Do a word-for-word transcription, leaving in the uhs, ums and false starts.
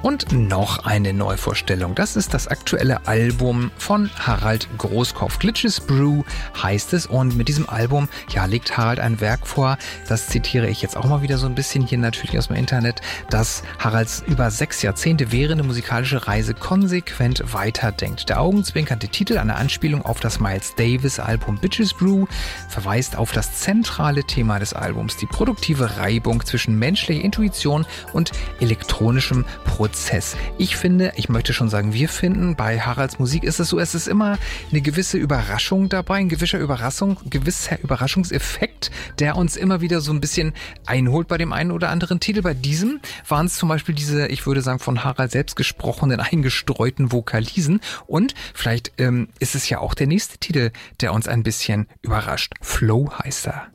Und noch eine Neuvorstellung. Das ist das aktuelle Album von Harald Großkopf. Glitches Brew heißt es. Und mit diesem Album, ja, legt Harald ein Werk vor. Das zitiere ich jetzt auch mal wieder so ein bisschen hier natürlich aus dem Internet, dass Haralds über sechs Jahrzehnte währende musikalische Reise konsequent weiterdenkt. Der augenzwinkernde Titel, eine Anspielung auf das Miles Davis Album Bitches Brew, verweist auf das zentrale Thema des Albums, die produktive Reibung zwischen menschlicher Intuition und elektronischem Prozess. Ich finde, ich möchte schon sagen, wir finden, bei Haralds Musik ist es so, es ist immer eine gewisse Überraschung dabei, ein gewisser Überraschung, gewisser Überraschungseffekt, der uns immer wieder so ein bisschen einholt bei dem einen oder anderen Titel. Bei diesem waren es zum Beispiel diese, ich würde sagen, von Harald selbst gesprochenen, eingestreuten Vokalisen. Und vielleicht ähm, ist es ja auch der nächste Titel, der uns ein bisschen überrascht. Flow heißt er.